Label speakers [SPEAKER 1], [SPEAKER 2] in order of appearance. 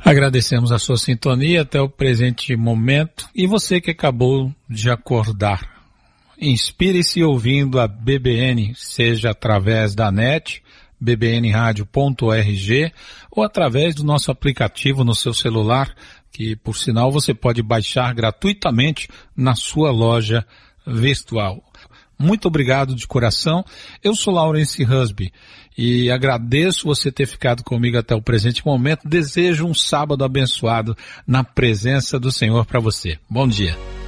[SPEAKER 1] Agradecemos a sua sintonia até o presente momento e você que acabou de acordar. Inspire-se ouvindo a BBN, seja através da net, bbnradio.org, ou através do nosso aplicativo no seu celular, que por sinal você pode baixar gratuitamente na sua loja virtual. Muito obrigado de coração. Eu sou Laurence Husby e agradeço você ter ficado comigo até o presente momento. Desejo um sábado abençoado na presença do Senhor para você. Bom dia.